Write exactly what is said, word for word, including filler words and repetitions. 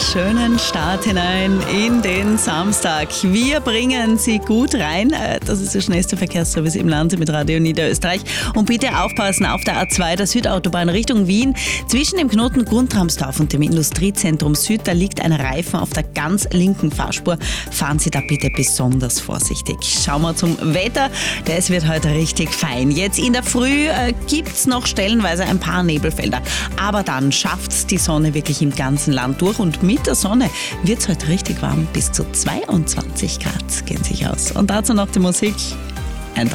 schönen Start hinein in den Samstag. Wir bringen Sie gut rein. Das ist der schnellste Verkehrsservice im Land mit Radio Niederösterreich. Und bitte aufpassen auf der A zwei, der Südautobahn Richtung Wien. Zwischen dem Knoten Guntramsdorf und dem Industriezentrum Süd, da liegt ein Reifen auf der ganz linken Fahrspur. Fahren Sie da bitte besonders vorsichtig. Schauen wir zum Wetter. Das wird heute richtig fein. Jetzt in der Früh äh, gibt es noch stellenweise ein paar Nebelfelder. Aber dann schafft die Sonne wirklich im ganzen Land durch. Und mit der Sonne wird es heute richtig warm. Bis zu zweiundzwanzig Grad gehen sich aus. Und dazu noch die Musik.